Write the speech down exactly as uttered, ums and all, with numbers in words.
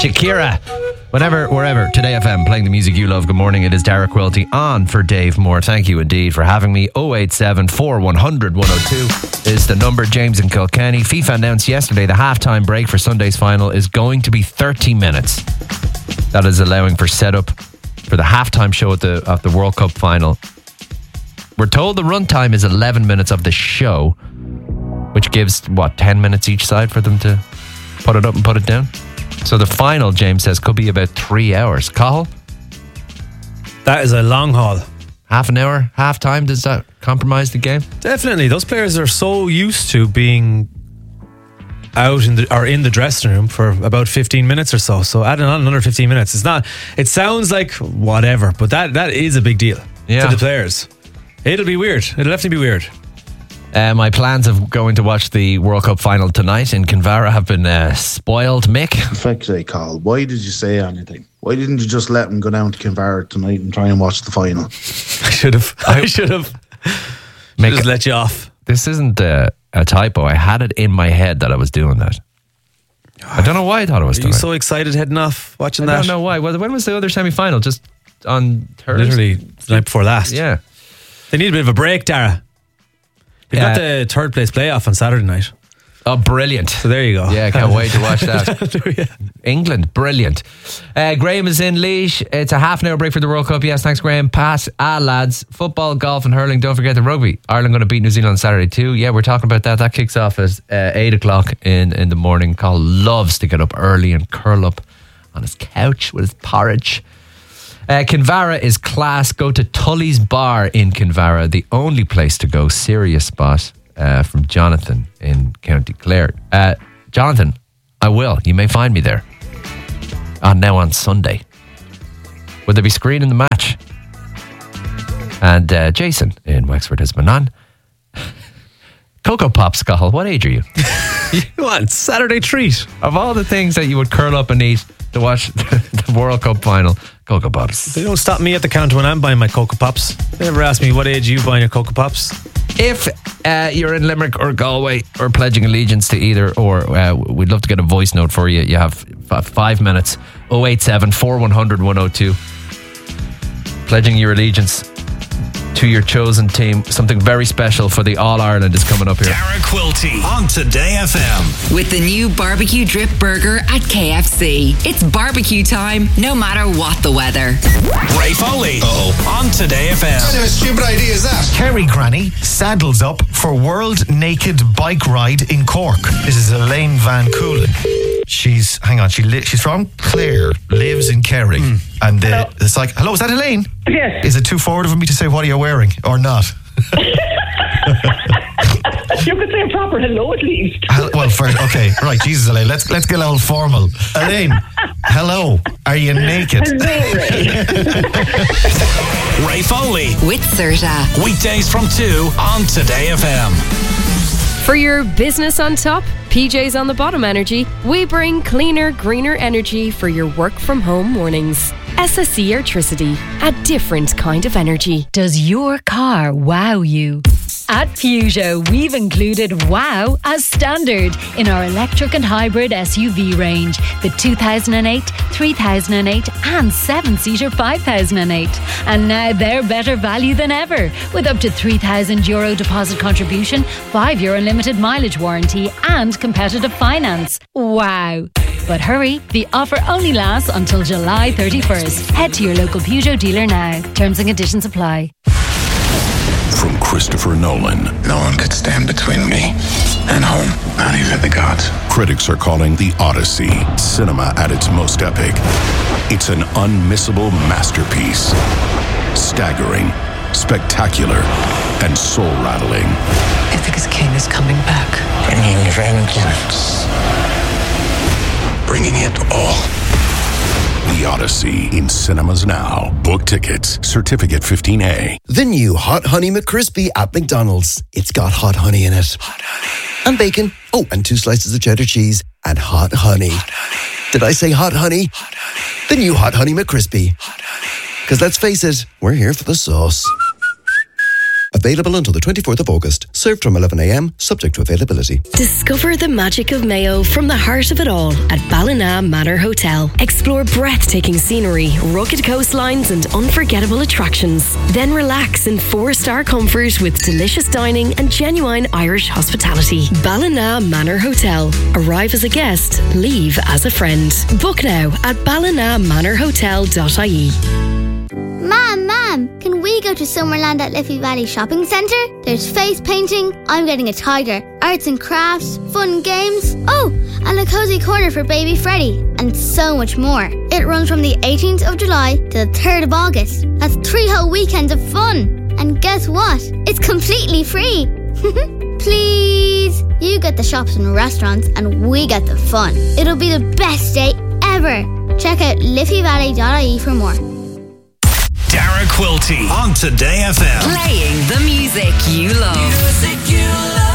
Shakira. Whenever, wherever, Today F M, playing the music you love. Good morning, it is Derek Quilty on for Dave Moore. Thank you indeed for having me. oh eight seven, four one zero zero, one oh two is the number. James in Kilkenny. FIFA announced yesterday the halftime break for Sunday's final is going to be thirty minutes. That is allowing for setup for the halftime show at the, at the World Cup final. We're told the runtime is eleven minutes of the show, which gives, what, ten minutes each side for them to put it up and put it down? So the final, James says, could be about three hours. Cathal? That is a long haul. Half an hour, half time, does that compromise the game? Definitely. Those players are so used to being out in the or in the dressing room for about fifteen minutes or so. So adding on another fifteen minutes, it's not, it sounds like whatever, but that that is a big deal yeah. to the players. It'll be weird. It'll definitely be weird. Uh, my plans of going to watch the World Cup final tonight in Kinvara have been uh, spoiled, Mick. For fuck's sake, Carl, why did you say anything? Why didn't you just let him go down to Kinvara tonight and try and watch the final? I should have. I should have. Mick, just let you off. This isn't uh, a typo. I had it in my head that I was doing that. I don't know why I thought I was Are doing you it. so excited heading off watching I that? don't know why. When was the other semi-final? Just on Thursday? Literally the night before last. Yeah. They need a bit of a break, Dara. They've Yeah. got the third place playoff on Saturday night. Oh, brilliant. So there you go. Yeah, I can't wait to watch that. England, brilliant. Uh, Graham is in Laois. It's a half an hour break for the World Cup. Yes, thanks, Graham. Pass. Ah, lads. Football, golf and hurling. Don't forget the rugby. Ireland going to beat New Zealand on Saturday too. Yeah, we're talking about that. That kicks off at uh, eight o'clock in, in the morning. Carl loves to get up early and curl up on his couch with his porridge. Uh, Kinvara is class. Go to Tully's Bar in Kinvara, the only place to go. Serious spot uh, from Jonathan in County Clare. Uh, Jonathan, I will. You may find me there. On now on Sunday. Will they be screening the match? And uh, Jason in Wexford has been on. Cocoa Pops, Cathal, what age are you? Come on, Saturday treat. Of all the things that you would curl up and eat to watch the World Cup final, Cocoa Pops. They don't stop me at the counter when I'm buying my Cocoa Pops. They never ask me, what age are you buying your Cocoa Pops? If uh, you're in Limerick or Galway or pledging allegiance to either, or uh, we'd love to get a voice note for you. You have f- five minutes. oh eight seven, four one zero zero, one oh two. Pledging your allegiance to your chosen team. Something very special for the All Ireland is coming up here. Derek Quilty on Today F M. With the new barbecue drip burger at K F C. It's barbecue time, no matter what the weather. Ray Foley Uh-oh. on Today F M. What kind of a stupid idea is that? Kerry Granny saddles up for World Naked Bike Ride in Cork. This is Elaine Van Coolen. She's, hang on, she li- she's from Clare, lives in Kerry. Mm. And uh, it's like, hello, is that Elaine? Yes. Is it too forward for me to say what are you wearing or not? You could say a proper hello at least. Hel- well, first, okay, right, Jesus, Elaine, let's let's get a little formal. Elaine, hello, are you naked? Hello, Ray. Ray Foley With Serta. weekdays from two on Today F M. For your business on top, P J's on the bottom energy, we bring cleaner, greener energy for your work from home mornings. S S E Airtricity, a different kind of energy. Does your car wow you? At Peugeot, we've included wow as standard in our electric and hybrid S U V range. The two thousand eight, three thousand eight and seven-seater five thousand eight. And now they're better value than ever with up to three thousand euro deposit contribution, five year unlimited mileage warranty and competitive finance. Wow. But hurry, the offer only lasts until July thirty-first. Head to your local Peugeot dealer now. Terms and conditions apply. From Christopher Nolan. No one could stand between me and home, not even the gods. Critics are calling The Odyssey cinema at its most epic. It's an unmissable masterpiece. Staggering, spectacular, and soul-rattling. Ithaca's king is coming back. Bringing vengeance. Bringing it all. The Odyssey in cinemas now. Book tickets. Certificate fifteen A. The new Hot Honey McCrispy at McDonald's. It's got hot honey in it. Hot honey. And bacon. Oh, and two slices of cheddar cheese. And hot honey. Hot honey. Did I say hot honey? Hot honey. The new Hot Honey McCrispy. Hot honey. Because let's face it, we're here for the sauce. Available until the twenty-fourth of August. Served from eleven a.m, subject to availability. Discover the magic of Mayo from the heart of it all at Ballina Manor Hotel. Explore breathtaking scenery, rugged coastlines and unforgettable attractions. Then relax in four-star comfort with delicious dining and genuine Irish hospitality. Ballina Manor Hotel. Arrive as a guest, leave as a friend. Book now at ballina manor hotel dot I E. Mom, Mom, can we go to Summerland at Liffey Valley Shopping Centre? There's face painting, I'm getting a tiger, arts and crafts, fun games, oh, and a cosy corner for baby Freddie, and so much more. It runs from the eighteenth of July to the third of August. That's three whole weekends of fun. And guess what? It's completely free. Please, you get the shops and restaurants and we get the fun. It'll be the best day ever. Check out liffey valley dot I E for more. Dara Quilty on Today F M. Playing the music you love. Music you love.